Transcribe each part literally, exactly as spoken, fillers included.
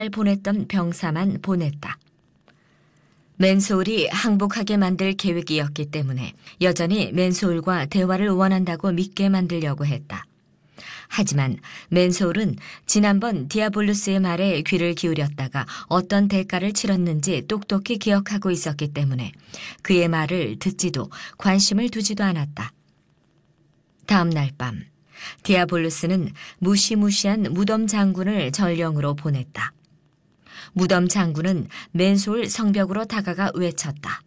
보냈던 병사만 보냈다. 맨소울이 항복하게 만들 계획이었기 때문에 여전히 맨소울과 대화를 원한다고 믿게 만들려고 했다. 하지만 맨소울은 지난번 디아볼루스의 말에 귀를 기울였다가 어떤 대가를 치렀는지 똑똑히 기억하고 있었기 때문에 그의 말을 듣지도 관심을 두지도 않았다. 다음 날 밤, 디아볼루스는 무시무시한 무덤 장군을 전령으로 보냈다. 무덤 장군은 맨소울 성벽으로 다가가 외쳤다.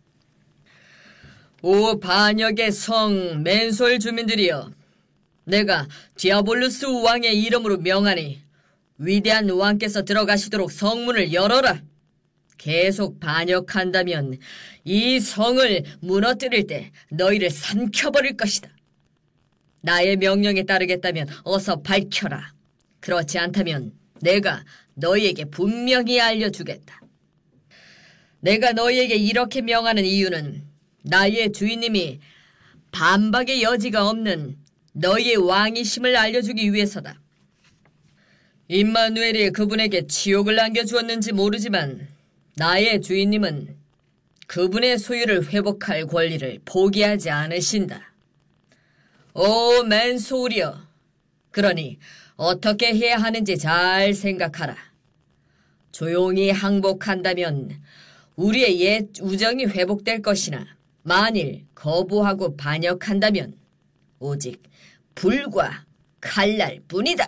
오 반역의 성 맨소울 주민들이여, 내가 디아볼루스 왕의 이름으로 명하니 위대한 왕께서 들어가시도록 성문을 열어라. 계속 반역한다면 이 성을 무너뜨릴 때 너희를 삼켜버릴 것이다. 나의 명령에 따르겠다면 어서 밝혀라. 그렇지 않다면 내가 너희에게 분명히 알려주겠다. 내가 너희에게 이렇게 명하는 이유는 나의 주인님이 반박의 여지가 없는 너희의 왕이심을 알려주기 위해서다. 임마누엘이 그분에게 치욕을 안겨주었는지 모르지만 나의 주인님은 그분의 소유를 회복할 권리를 포기하지 않으신다. 오 맨소울이여, 그러니 어떻게 해야 하는지 잘 생각하라. 조용히 항복한다면 우리의 옛 우정이 회복될 것이나 만일 거부하고 반역한다면 오직 불과 칼날 뿐이다.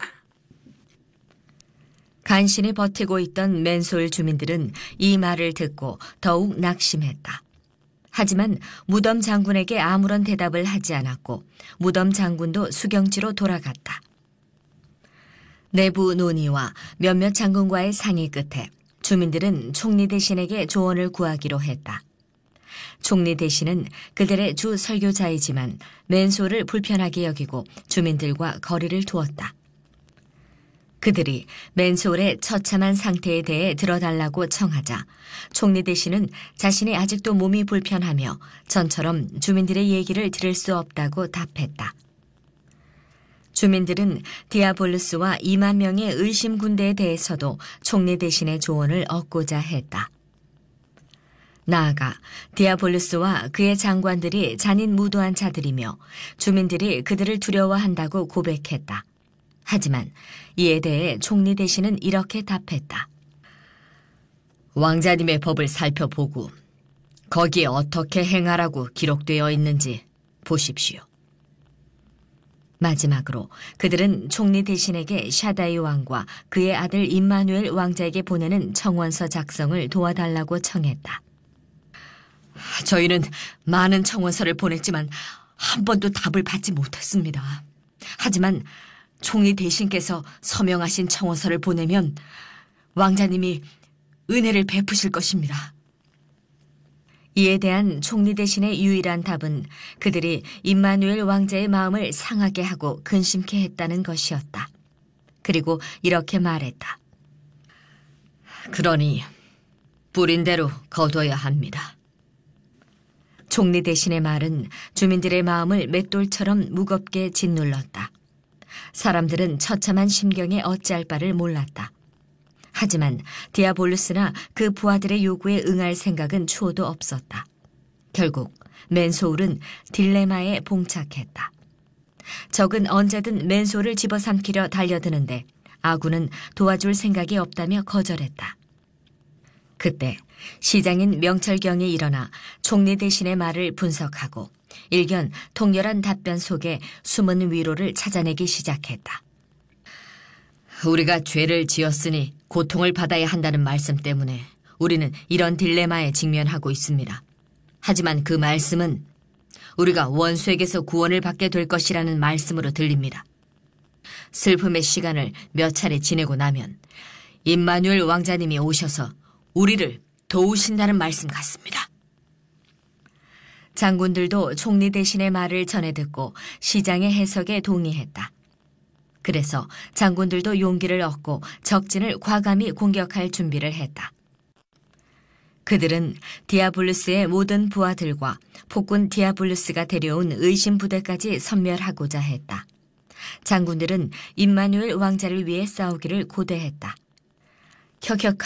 간신히 버티고 있던 맨소울 주민들은 이 말을 듣고 더욱 낙심했다. 하지만 무덤 장군에게 아무런 대답을 하지 않았고 무덤 장군도 수경지로 돌아갔다. 내부 논의와 몇몇 장군과의 상의 끝에 주민들은 총리 대신에게 조언을 구하기로 했다. 총리 대신은 그들의 주 설교자이지만 맨소울을 불편하게 여기고 주민들과 거리를 두었다. 그들이 맨소울의 처참한 상태에 대해 들어달라고 청하자 총리 대신은 자신이 아직도 몸이 불편하며 전처럼 주민들의 얘기를 들을 수 없다고 답했다. 주민들은 디아볼루스와 이만 명의 의심 군대에 대해서도 총리 대신의 조언을 얻고자 했다. 나아가 디아볼루스와 그의 장관들이 잔인무도한 자들이며 주민들이 그들을 두려워한다고 고백했다. 하지만 이에 대해 총리 대신은 이렇게 답했다. 왕자님의 법을 살펴보고 거기에 어떻게 행하라고 기록되어 있는지 보십시오. 마지막으로 그들은 총리 대신에게 샤다이 왕과 그의 아들 임마누엘 왕자에게 보내는 청원서 작성을 도와달라고 청했다. 저희는 많은 청원서를 보냈지만 한 번도 답을 받지 못했습니다. 하지만 총리 대신께서 서명하신 청원서를 보내면 왕자님이 은혜를 베푸실 것입니다. 이에 대한 총리 대신의 유일한 답은 그들이 임마누엘 왕자의 마음을 상하게 하고 근심케 했다는 것이었다. 그리고 이렇게 말했다. 그러니 뿌린 대로 거둬야 합니다. 총리 대신의 말은 주민들의 마음을 맷돌처럼 무겁게 짓눌렀다. 사람들은 처참한 심경에 어찌할 바를 몰랐다. 하지만 디아볼루스나 그 부하들의 요구에 응할 생각은 추호도 없었다. 결국 맨소울은 딜레마에 봉착했다. 적은 언제든 맨소울을 집어삼키려 달려드는데 아군은 도와줄 생각이 없다며 거절했다. 그때 시장인 명철경이 일어나 총리 대신의 말을 분석하고 일견 통렬한 답변 속에 숨은 위로를 찾아내기 시작했다. 우리가 죄를 지었으니 고통을 받아야 한다는 말씀 때문에 우리는 이런 딜레마에 직면하고 있습니다. 하지만 그 말씀은 우리가 원수에게서 구원을 받게 될 것이라는 말씀으로 들립니다. 슬픔의 시간을 몇 차례 지내고 나면 임마누엘 왕자님이 오셔서 우리를 도우신다는 말씀 같습니다. 장군들도 총리 대신의 말을 전해 듣고 시장의 해석에 동의했다. 그래서 장군들도 용기를 얻고 적진을 과감히 공격할 준비를 했다. 그들은 디아블루스의 모든 부하들과 폭군 디아블루스가 데려온 의심 부대까지 섬멸하고자 했다. 장군들은 임마누엘 왕자를 위해 싸우기를 고대했다. 혁혁한